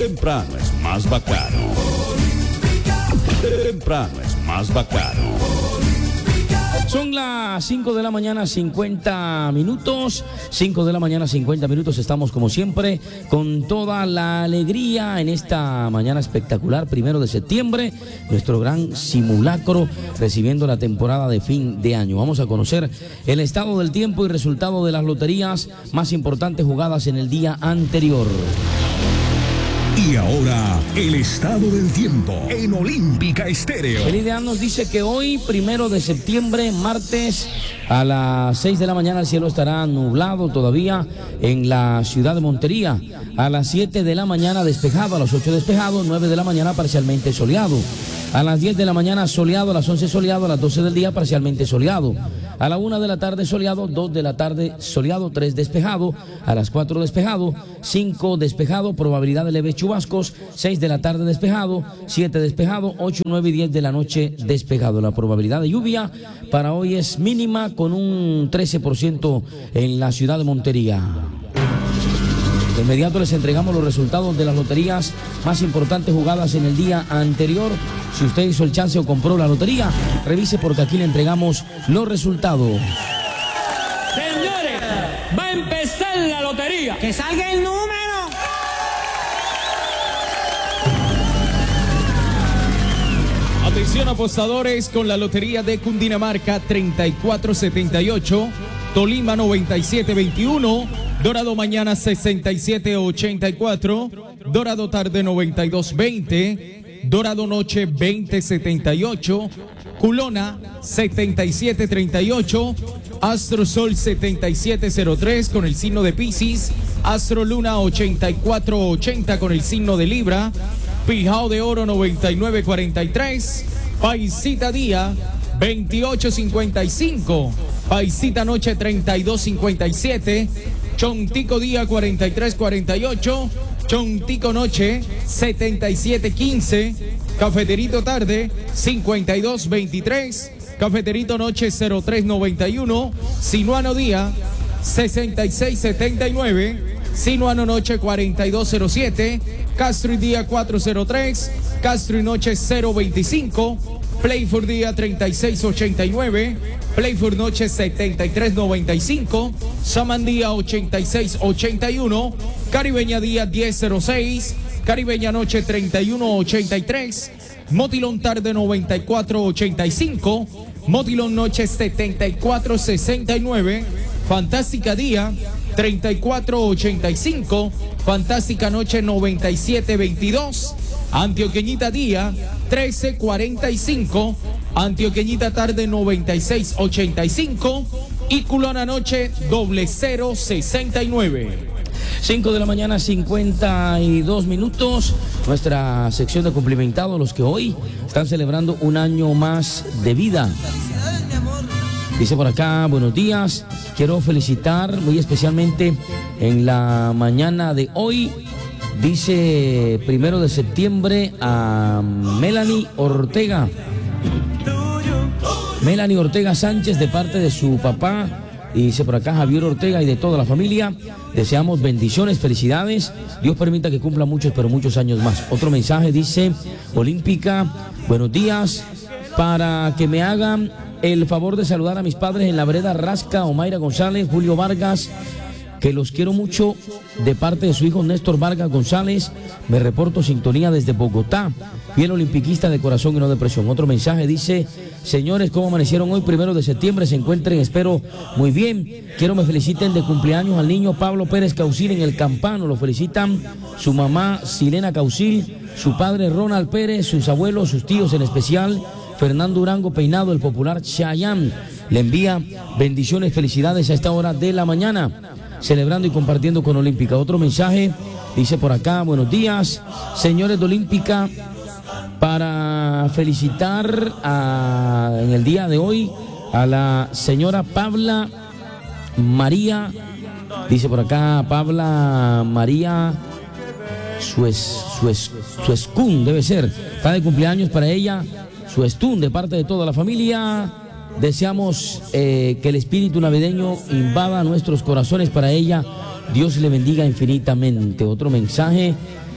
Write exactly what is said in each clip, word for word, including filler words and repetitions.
Temprano es más bacano. Temprano es más bacano. Son las cinco de la mañana, cincuenta minutos. cinco de la mañana, cincuenta minutos. Estamos como siempre con toda la alegría en esta mañana espectacular, primero de septiembre, nuestro gran simulacro recibiendo la temporada de fin de año. Vamos a conocer el estado del tiempo y resultado de las loterías más importantes jugadas en el día anterior. Y ahora, el estado del tiempo en Olímpica Estéreo. El ideal nos dice que hoy, primero de septiembre, martes, a las seis de la mañana el cielo estará nublado todavía en la ciudad de Montería. A las siete de la mañana despejado, a las ocho despejado, nueve de la mañana parcialmente soleado. A las diez de la mañana soleado, a las once soleado, a las doce del día parcialmente soleado. A la una de la tarde soleado, dos de la tarde soleado, tres despejado, a las cuatro despejado, cinco despejado, probabilidad de leves chubascos, seis de la tarde despejado, siete despejado, ocho, nueve y diez de la noche despejado. La probabilidad de lluvia para hoy es mínima con un trece por ciento en la ciudad de Montería. De inmediato les entregamos los resultados de las loterías más importantes jugadas en el día anterior. Si usted hizo el chance o compró la lotería, revise porque aquí le entregamos los resultados. Señores, va a empezar la lotería. ¡Que salga el número! Atención apostadores con la lotería de Cundinamarca treinta y cuatro setenta y ocho, Tolima noventa y siete veintiuno, Dorado mañana sesenta y siete ochenta y cuatro, Dorado tarde noventa y dos veinte, Dorado noche veinte setenta y ocho, Culona setenta y siete treinta y ocho, Astro Sol setenta y siete cero tres con el signo de Piscis, Astro Luna ochenta y cuatro ochenta con el signo de Libra, Pijao de Oro noventa y nueve cuarenta y tres, Paisita Día veintiocho cincuenta y cinco, Paisita Noche treinta y dos cincuenta y siete, Chontico Día cuarenta y tres cuarenta y ocho, Chontico Noche setenta y siete quince, Cafeterito Tarde cincuenta y dos veintitrés, Cafeterito Noche cero tres noventa y uno, Sinuano Día sesenta y seis setenta y nueve, Sinuano Noche cuarenta y dos cero siete, Castro y Día cuatro cero tres, Castro y Noche cero veinticinco, Playford Día treinta y seis ochenta y nueve, Playford Noche setenta y tres noventa y cinco, Samandía ochenta y seis ochenta y uno, Caribeña Día diez cero seis, Caribeña Noche treinta y uno ochenta y tres, Motilón Tarde noventa y cuatro ochenta y cinco, Motilón Noche setenta y cuatro sesenta y nueve, Fantástica Día treinta y cuatro ochenta y cinco, Fantástica Noche noventa y siete veintidós, Antioqueñita Día trece cuarenta y cinco, Antioqueñita Tarde noventa y seis ochenta y cinco y Culona Noche doble cero sesenta y nueve. cinco de la mañana, cincuenta y dos minutos. Nuestra sección de cumplimentados, los que hoy están celebrando un año más de vida. Dice por acá, buenos días. Quiero felicitar muy especialmente en la mañana de hoy. Dice primero de septiembre a Melanie Ortega. Melanie Ortega Sánchez de parte de su papá. Y dice por acá Javier Ortega y de toda la familia. Deseamos bendiciones, felicidades. Dios permita que cumpla muchos, pero muchos años más. Otro mensaje dice, Olímpica, buenos días. Para que me hagan el favor de saludar a mis padres en la vereda Rasca, Omaira González, Julio Vargas, que los quiero mucho, de parte de su hijo Néstor Vargas González. Me reporto sintonía desde Bogotá, fiel olimpiquista de corazón y no de presión. Otro mensaje dice, señores, ¿cómo amanecieron hoy? Primero de septiembre, se encuentren, espero, muy bien. Quiero me feliciten de cumpleaños al niño Pablo Pérez Caucil en el Campano. Lo felicitan su mamá Silena Caucil, su padre Ronald Pérez, sus abuelos, sus tíos, en especial Fernando Durango Peinado, el popular Chayán. Le envía bendiciones, felicidades a esta hora de la mañana, celebrando y compartiendo con Olímpica. Otro mensaje dice por acá, buenos días, señores de Olímpica, para felicitar a, en el día de hoy a la señora Pabla María, dice por acá Pabla María Suez, Suez, Suezcún, debe ser, está de cumpleaños para ella, Sueztún, de parte de toda la familia. Deseamos eh, que el espíritu navideño invada nuestros corazones para ella. Dios le bendiga infinitamente. Otro mensaje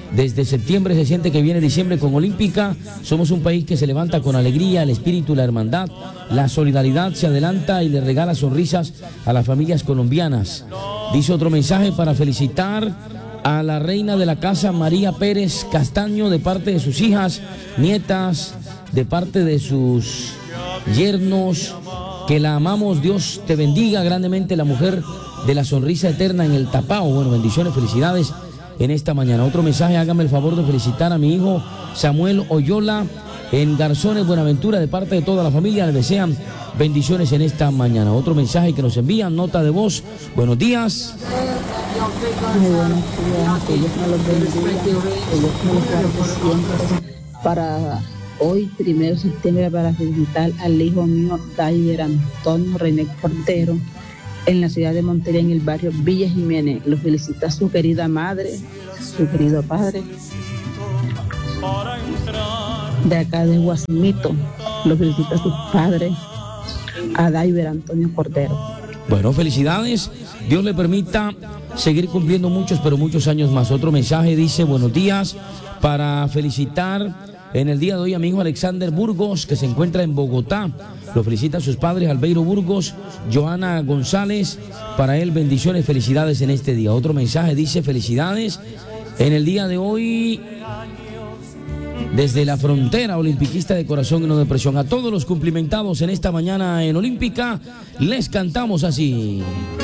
Desde septiembre se siente que viene diciembre con Olímpica. Somos un país que se levanta con alegría, el espíritu, la hermandad, la solidaridad se adelanta y le regala sonrisas a las familias colombianas. Dice otro mensaje para felicitar a la reina de la casa, María Pérez Castaño, de parte de sus hijas, nietas, de parte de sus yernos, que la amamos. Dios te bendiga grandemente, la mujer de la sonrisa eterna en el Tapao. Bueno, bendiciones, felicidades en esta mañana. Otro mensaje, hágame el favor de felicitar a mi hijo Samuel Oyola en Garzones, Buenaventura, de parte de toda la familia. Le desean bendiciones en esta mañana. Otro mensaje que nos envían, nota de voz. Buenos días. Muy buenos días, que Dios me los bendiga, que Dios me los guarde siempre. Para hoy, primero de septiembre, para felicitar al hijo mío, Daiver Antonio René Cordero, en la ciudad de Montería, en el barrio Villa Jiménez. Lo felicita su querida madre, su querido padre, de acá de Guasimito. Lo felicita su padre, a Daiver Antonio Cordero. Bueno, felicidades. Dios le permita seguir cumpliendo muchos, pero muchos años más. Otro mensaje dice, buenos días, para felicitar en el día de hoy a mi hijo Alexander Burgos, que se encuentra en Bogotá. Lo felicita a sus padres, Albeiro Burgos, Joana González. Para él, bendiciones, felicidades en este día. Otro mensaje dice, felicidades en el día de hoy desde la frontera, olimpiquista de corazón y no de presión. A todos los cumplimentados en esta mañana en Olímpica, les cantamos así.